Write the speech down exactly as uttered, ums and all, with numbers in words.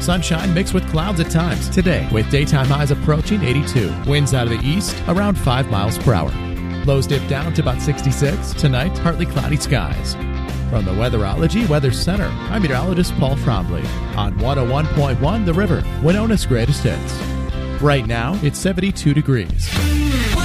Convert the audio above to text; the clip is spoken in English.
Sunshine mixed with clouds at times today, with daytime highs approaching eighty-two. Winds out of the east around five miles per hour. Lows dip down to about sixty-six. Tonight, partly cloudy skies. From the Weatherology Weather Center, I'm meteorologist Paul Trombley on one oh one point one The River, Winona's greatest hits. Right now, it's seventy-two degrees.